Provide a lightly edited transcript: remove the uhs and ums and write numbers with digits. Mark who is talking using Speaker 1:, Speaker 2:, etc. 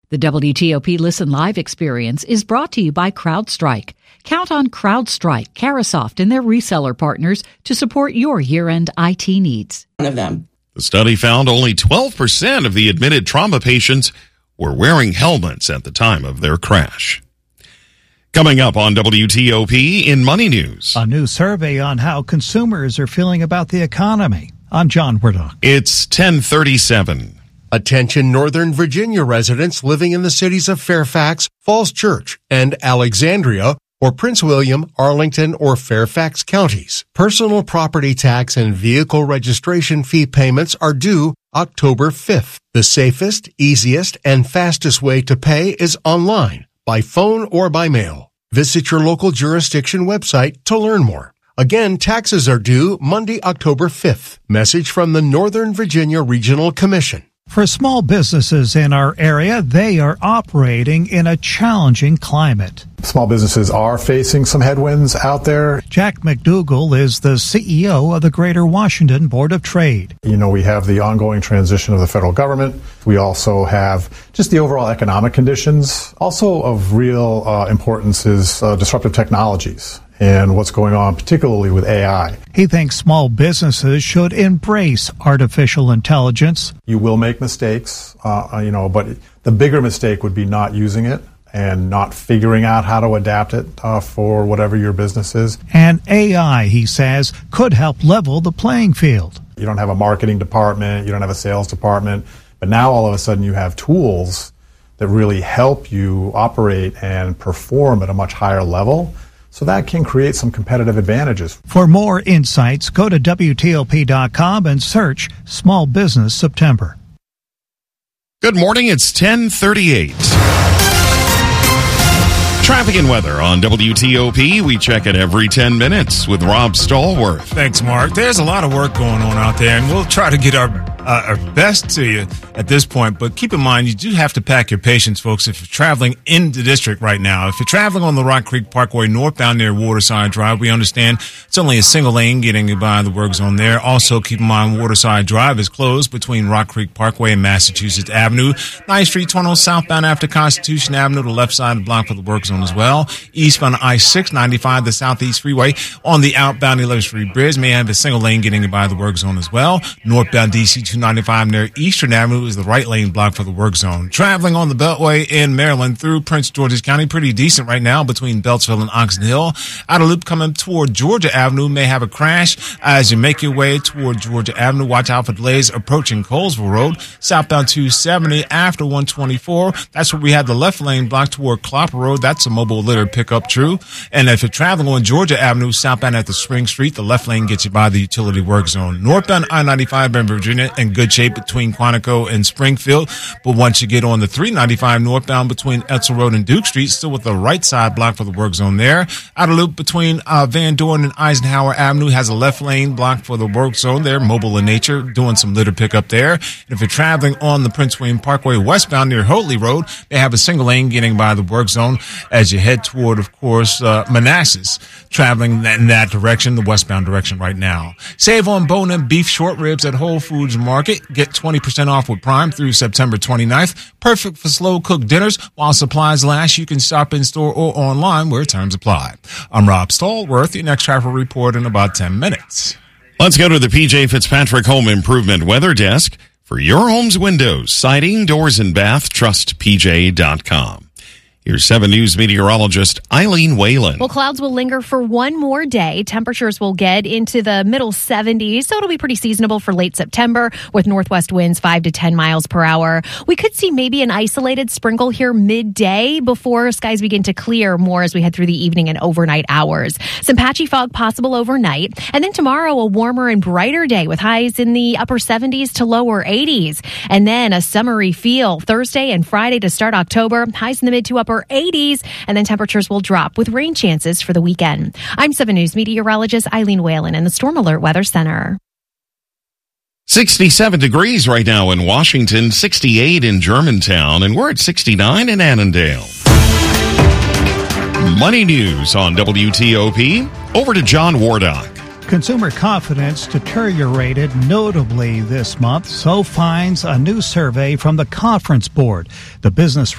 Speaker 1: The WTOP Listen Live experience is brought to you by CrowdStrike. Count on CrowdStrike, Carasoft, and their reseller partners to support your year-end IT needs.
Speaker 2: One of them.
Speaker 3: The study found only 12% of the admitted trauma patients were wearing helmets at the time of their crash. Coming up on WTOP in Money News.
Speaker 4: A new survey on how consumers are feeling about the economy. I'm John Wardock.
Speaker 3: It's 10:37.
Speaker 5: Attention Northern Virginia residents living in the cities of Fairfax, Falls Church, and Alexandria, or Prince William, Arlington, or Fairfax counties. Personal property tax and vehicle registration fee payments are due October 5th. The safest, easiest, and fastest way to pay is online, by phone or by mail. Visit your local jurisdiction website to learn more. Again, taxes are due Monday, October 5th. Message from the Northern Virginia Regional Commission.
Speaker 4: For small businesses in our area, they are operating in a challenging climate.
Speaker 6: Small businesses are facing some headwinds out there.
Speaker 4: Jack McDougall is the CEO of the Greater Washington Board of Trade.
Speaker 6: We have the ongoing transition of the federal government. We also have just the overall economic conditions. Also of real importance is disruptive technologies and what's going on, particularly with AI.
Speaker 4: He thinks small businesses should embrace artificial intelligence.
Speaker 6: You will make mistakes, but the bigger mistake would be not using it and not figuring out how to adapt it for whatever your business is.
Speaker 4: And AI, he says, could help level the playing field.
Speaker 6: You don't have a marketing department, you don't have a sales department, but now all of a sudden you have tools that really help you operate and perform at a much higher level. So that can create some competitive advantages.
Speaker 4: For more insights, go to WTOP.com and search Small Business September.
Speaker 3: Good morning, it's 10:38. Traffic and weather on WTOP. We check it every 10 minutes with Rob Stallworth.
Speaker 7: Thanks, Mark. There's a lot of work going on out there, and we'll try to get our best to you at this point. But keep in mind, you do have to pack your patience, folks, if you're traveling in the district right now. If you're traveling on the Rock Creek Parkway northbound near Waterside Drive, we understand it's only a single lane getting you by the work zone there. Also, keep in mind, Waterside Drive is closed between Rock Creek Parkway and Massachusetts Avenue. 9th Street Tunnel southbound after Constitution Avenue, the left side of the block for the work zone as well. Eastbound I-695, the Southeast Freeway on the outbound 11th Street Bridge may have a single lane getting you by the work zone as well. Northbound DC 295 near Eastern Avenue is the right lane block for the work zone. Traveling on the Beltway in Maryland through Prince George's County, pretty decent right now between Beltsville and Oxon Hill. Outer loop coming toward Georgia Avenue may have a crash as you make your way toward Georgia Avenue. Watch out for delays approaching Colesville Road. Southbound 270 after 124. That's where we have the left lane blocked toward Clopper Road. That's a mobile litter pickup, true. And if you're traveling on Georgia Avenue, southbound at the Spring Street, the left lane gets you by the utility work zone. Northbound I-95 in Virginia in good shape between Quantico and Springfield. But once you get on the 395 northbound between Etzel Road and Duke Street, still with the right side block for the work zone there. Outer loop between Van Dorn and Eisenhower Avenue has a left lane blocked for the work zone there, mobile in nature, doing some litter pickup there. And if you're traveling on the Prince William Parkway westbound near Hotley Road, they have a single lane getting by the work zone as you head toward, of course, Manassas, traveling in that direction, the westbound direction right now. Save on bone and beef short ribs at Whole Foods Market. Get 20% off with Prime through September 29th. Perfect for slow-cooked dinners. While supplies last, you can shop in-store or online where terms apply. I'm Rob Stallworth. Your next travel report in about 10 minutes.
Speaker 3: Let's go to the PJ Fitzpatrick Home Improvement Weather Desk. For your home's windows, siding, doors, and bath, trust PJ.com. Here's 7 News meteorologist Eileen Whalen.
Speaker 8: Well, clouds will linger for one more day. Temperatures will get into the middle 70s, so it'll be pretty seasonable for late September with northwest winds 5 to 10 miles per hour. We could see maybe an isolated sprinkle here midday before skies begin to clear more as we head through the evening and overnight hours. Some patchy fog possible overnight. And then tomorrow, a warmer and brighter day with highs in the upper 70s to lower 80s. And then a summery feel Thursday and Friday to start October. Highs in the mid to upper 80s, and then temperatures will drop with rain chances for the weekend. I'm 7 News meteorologist Eileen Whalen in the Storm Alert Weather Center.
Speaker 3: 67 degrees right now in Washington, 68 in Germantown, and we're at 69 in Annandale. Money News on WTOP. Over to John Wardock.
Speaker 4: Consumer confidence deteriorated notably this month, so finds a new survey from the Conference Board. The business